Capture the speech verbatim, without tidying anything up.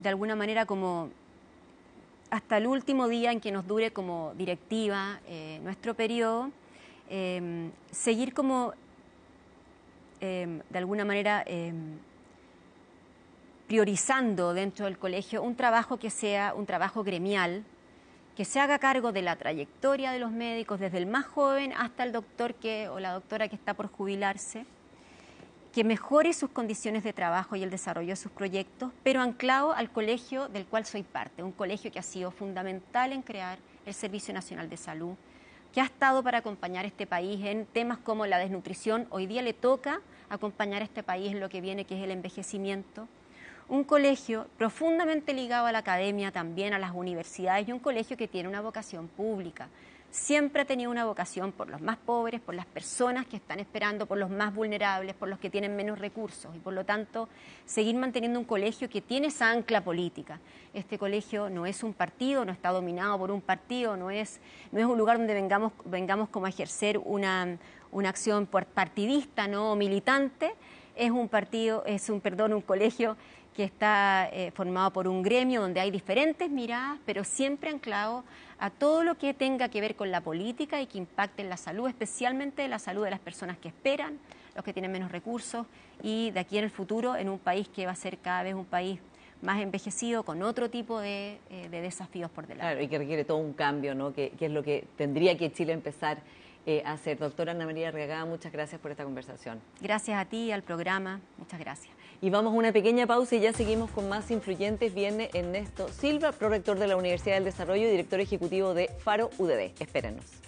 de alguna manera como hasta el último día en que nos dure como directiva eh, nuestro periodo, eh, seguir como eh, de alguna manera eh, priorizando dentro del colegio un trabajo que sea un trabajo gremial, que se haga cargo de la trayectoria de los médicos, desde el más joven hasta el doctor que, o la doctora que está por jubilarse, que mejore sus condiciones de trabajo y el desarrollo de sus proyectos, pero anclado al colegio del cual soy parte, un colegio que ha sido fundamental en crear el Servicio Nacional de Salud, que ha estado para acompañar a este país en temas como la desnutrición. Hoy día le toca acompañar a este país en lo que viene, que es el envejecimiento. Un colegio profundamente ligado a la academia, también a las universidades, y un colegio que tiene una vocación pública. Siempre ha tenido una vocación por los más pobres, por las personas que están esperando, por los más vulnerables, por los que tienen menos recursos, y por lo tanto seguir manteniendo un colegio que tiene esa ancla política. Este colegio no es un partido, no está dominado por un partido, no es, no es un lugar donde vengamos, vengamos como a ejercer una, una acción partidista, no militante. Es un partido, es un, perdón, un colegio que está eh, formado por un gremio donde hay diferentes miradas, pero siempre anclado a todo lo que tenga que ver con la política y que impacte en la salud, especialmente la salud de las personas que esperan, los que tienen menos recursos, y de aquí en el futuro en un país que va a ser cada vez un país más envejecido, con otro tipo de, eh, de desafíos por delante. Claro, y que requiere todo un cambio, ¿no? Que, que es lo que tendría que Chile empezar eh, a hacer. Doctora Ana María Arriagada, muchas gracias por esta conversación. Gracias a ti, al programa, muchas gracias. Y vamos a una pequeña pausa y ya seguimos con más influyentes. Viene Ernesto Silva, prorector de la Universidad del Desarrollo y director ejecutivo de Faro U D D. Espérenos.